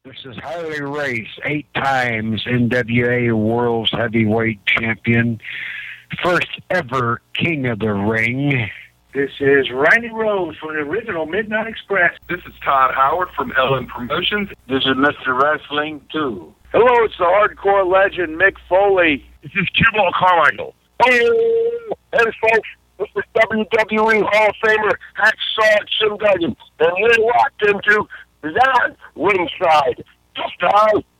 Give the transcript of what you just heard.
This is Harley Race, 8 times NWA World's Heavyweight Champion, first ever King of the Ring. This is Randy Rose from the original Midnight Express. This is Todd Howard from LM Promotions. This is Mr. Wrestling 2. Hello, it's the hardcore legend, Mick Foley. This is Q-Ball Carmichael. Hey, folks, this is WWE Hall of Famer Hacksaw Jim Duggan, and you're locked into that ringside. Just